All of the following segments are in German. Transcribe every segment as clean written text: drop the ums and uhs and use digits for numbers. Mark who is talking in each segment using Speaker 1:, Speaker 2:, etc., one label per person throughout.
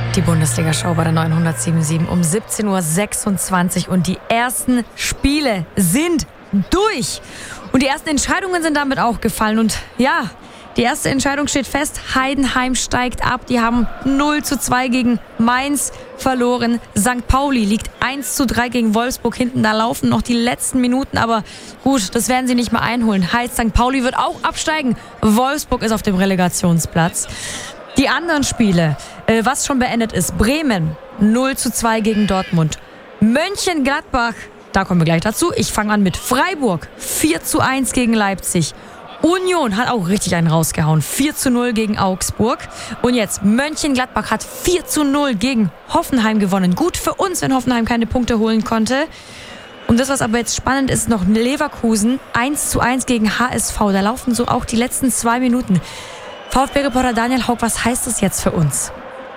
Speaker 1: Die Bundesliga-Show bei der 907.7 um 17.26 Uhr und die ersten Spiele sind durch. Und die ersten Entscheidungen sind damit auch gefallen. Und ja, die erste Entscheidung steht fest. Heidenheim steigt ab. Die haben 0:2 gegen Mainz verloren. St. Pauli liegt 1:3 gegen Wolfsburg hinten. Da laufen noch die letzten Minuten. Aber gut, das werden sie nicht mehr einholen. Heißt, St. Pauli wird auch absteigen. Wolfsburg ist auf dem Relegationsplatz. Die anderen Spiele, was schon beendet ist. Bremen 0:2 gegen Dortmund. Mönchengladbach, da kommen wir gleich dazu. Ich fange an mit Freiburg 4:1 gegen Leipzig. Union hat auch richtig einen rausgehauen. 4:0 gegen Augsburg. Und jetzt Mönchengladbach hat 4:0 gegen Hoffenheim gewonnen. Gut für uns, wenn Hoffenheim keine Punkte holen konnte. Und das, was aber jetzt spannend ist, noch Leverkusen 1:1 gegen HSV. Da laufen so auch die letzten 2 Minuten. VfB-Reporter Daniel Haug, was heißt das jetzt für uns?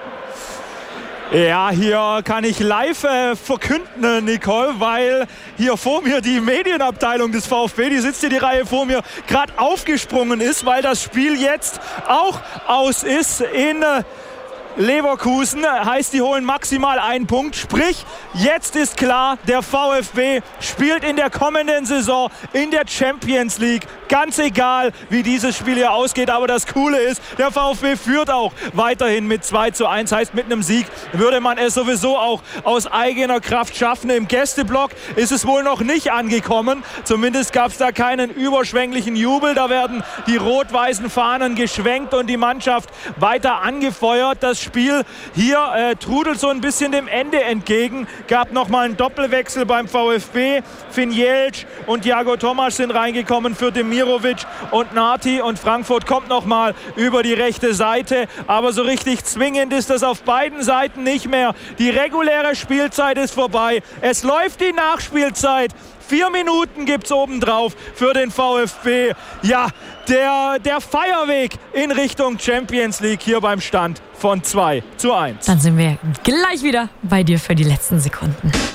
Speaker 2: Ja, hier kann ich live verkünden, Nicole, weil hier vor mir die Medienabteilung des VfB, die sitzt hier die Reihe vor mir, gerade aufgesprungen ist, weil das Spiel jetzt auch aus ist in Leverkusen. Heißt, die holen maximal 1 Punkt. Sprich, jetzt ist klar, der VfB spielt in der kommenden Saison in der Champions League. Ganz egal, wie dieses Spiel hier ausgeht. Aber das Coole ist, der VfB führt auch weiterhin mit 2:1. Heißt, mit einem Sieg würde man es sowieso auch aus eigener Kraft schaffen. Im Gästeblock ist es wohl noch nicht angekommen. Zumindest gab es da keinen überschwänglichen Jubel. Da werden die rot-weißen Fahnen geschwenkt und die Mannschaft weiter angefeuert. Das Spiel hier trudelt so ein bisschen dem Ende entgegen. Gab nochmal einen Doppelwechsel beim VfB. Finn Jeltsch und Jago Tomasch sind reingekommen für Demirovic und Nati. Und Frankfurt kommt nochmal über die rechte Seite. Aber so richtig zwingend ist das auf beiden Seiten nicht mehr. Die reguläre Spielzeit ist vorbei. Es läuft die Nachspielzeit. 4 Minuten gibt es obendrauf für den VfB. Ja, der Feierweg in Richtung Champions League hier beim Stand von 2:1.
Speaker 1: Dann sind wir gleich wieder bei dir für die letzten Sekunden.